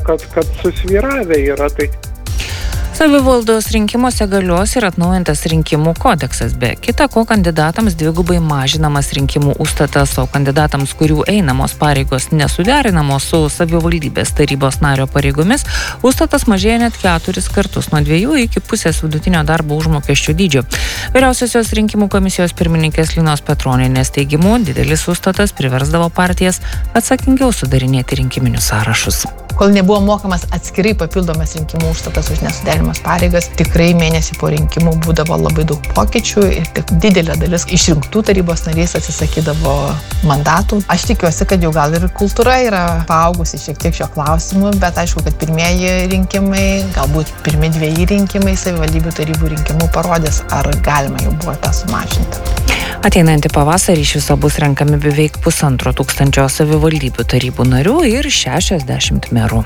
kad susvyravę yra. Tai Savivaldos rinkimuose galios ir atnaujintas rinkimų kodeksas. Be kita ko, kandidatams dvigubai mažinamas rinkimų užstatas, o kandidatams, kurių einamos pareigos nesuderinamos su savivaldybės tarybos nario pareigomis, užstatas mažėja net 4 kartus, nuo 2 iki pusės vidutinio darbo užmokesčio dydžio. Vyriausiosios rinkimų komisijos pirmininkės Linos Petronienės teigimu, didelis užstatas priversdavo partijas atsakingiau sudarinėti rinkiminius sąrašus. Kol nebuvo mokamas atskirai papildomas rinkimų užstatas už nesuderimas pareigas, tikrai mėnesį po rinkimų būdavo labai daug pokyčių ir tik didelė dalis išrinktų tarybos narys atsisakydavo mandatų. Aš tikiuosi, kad jau gal ir kultūra yra paaugusi šiek tiek šio klausimu, bet aišku, kad pirmieji rinkimai, galbūt pirmi 2 rinkimai savivaldybių tarybų rinkimų parodės, ar galima jau buvo tą sumažinti. Ateinantį pavasarį iš viso bus renkami beveik 1500 savivaldybių tarybų narių ir 60 merų.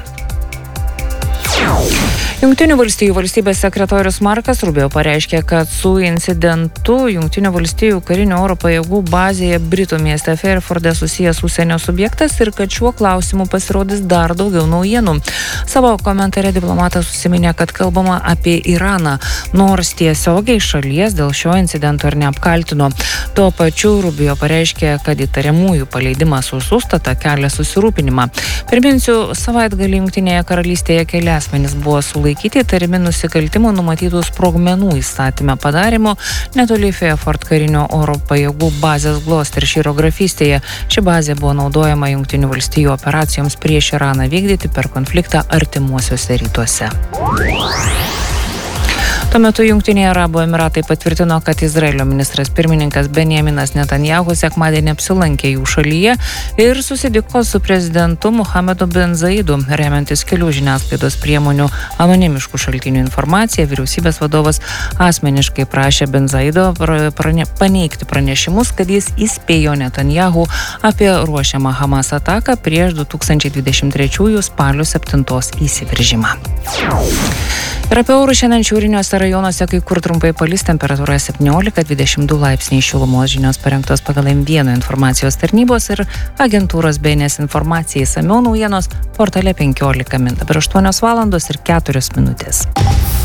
Jungtinių valstijų valstybės sekretorius Markas Rubio pareiškė, kad su incidentu Jungtinių valstijų karinių oro pajėgų bazėje Britų mieste Fairforde susijęs užsienio subjektas ir kad šiuo klausimu pasirodys dar daugiau naujienų. Savo komentare diplomatas užsiminė, kad kalbama apie Iraną, nors tiesiogiai šalies dėl šio incidento ir neapkaltino. Tuo pačiu Rubio pareiškė, kad įtariamųjų paleidimas už užstatą kelia susirūpinimą. Priminsiu, savaitgalį Jungtinėje karalystėje keli asmenys buvo sulaikyti įtariami nusikaltimų numatytų sprogmenų įstatyme padarymo netoli Fairford karinio oro pajėgų bazės Gloucestershire grafystėje. Ši bazė buvo naudojama Jungtinių valstijų operacijoms prieš Iraną vykdyti per konfliktą artimuosiuose rytuose. Tuo metu Jungtiniai Arabų Emiratai patvirtino, kad Izraelio ministras pirmininkas Benjaminas Netanyahu sekmadienį apsilankė jų šalyje ir susitiko su prezidentu Mohamedu bin Zaidu. Remiantis kelių žiniasklaidos priemonių anonimiškų šaltinių informaciją, vyriausybės vadovas asmeniškai prašė bin Zaido paneigti pranešimus, kad jis įspėjo Netanyahu apie ruošiamą Hamas ataką prieš 2023 spalio 7 įsiveržimą. Ir apie orus šiandien šiauriniuose rajonuose kai kur trumpai palis, temperatūra 17-22 laipsniai šilumos, žinios parengtos pagal M1 informacijos tarnybos ir agentūros BNS informacijai. Išsamiau naujienos portale 15 min. Dabar 8 valandos ir 4 minutės.